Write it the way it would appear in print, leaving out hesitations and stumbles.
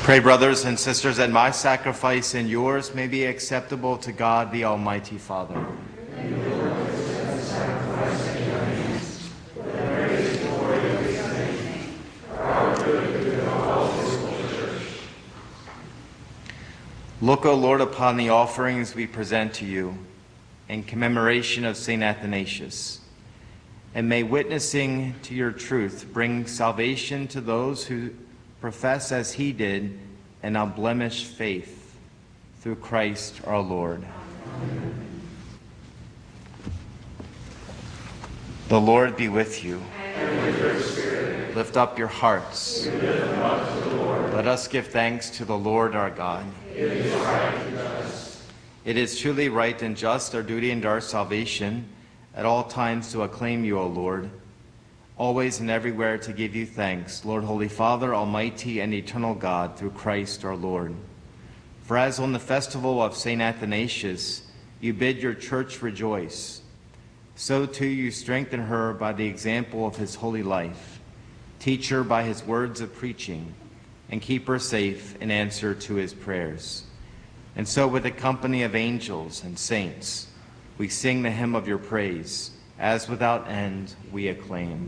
Pray, brothers and sisters, that my sacrifice and yours may be acceptable to God, the Almighty Father. Look, O Lord, upon the offerings we present to you in commemoration of St. Athanasius, and may witnessing to your truth bring salvation to those who profess as he did an unblemished faith, through Christ our Lord. Amen. The Lord be with you. And with your spirit. Lift up your hearts. We lift them up to the Lord. Let us give thanks to the Lord our God. It is right and just. It is truly right and just, our duty and our salvation, at all times to acclaim you, O Lord, always and everywhere to give you thanks, Lord, Holy Father, Almighty and eternal God, through Christ our Lord. For as on the festival of St. Athanasius you bid your church rejoice, so too you strengthen her by the example of his holy life, teach her by his words of preaching, and keep her safe in answer to his prayers. And so with a company of angels and saints, we sing the hymn of your praise, as without end we acclaim.